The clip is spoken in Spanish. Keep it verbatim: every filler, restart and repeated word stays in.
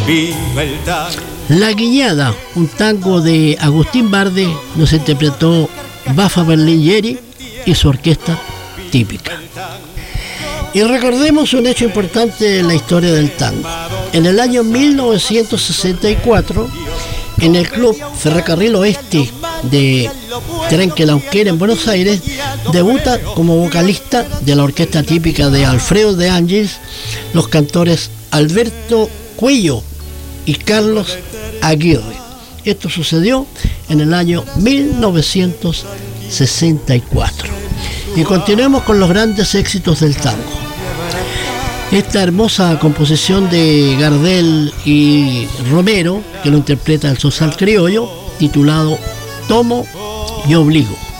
La Guiñada, un tango de Agustín Barde, nos interpretó Bafa Berlinghieri y su orquesta típica. Y recordemos un hecho importante en la historia del tango. En el año mil novecientos sesenta y cuatro, en el Club Ferrocarril Oeste de Trenquelauquén en Buenos Aires, debuta como vocalista de la orquesta típica de Alfredo de Ángeles los cantores Alberto Cuello y Carlos Aguirre. Esto sucedió en el año mil novecientos sesenta y cuatro. Y continuemos con los grandes éxitos del tango. Esta hermosa composición de Gardel y Romero, que lo interpreta el Sosal Criollo, titulado Tomo y Obligo.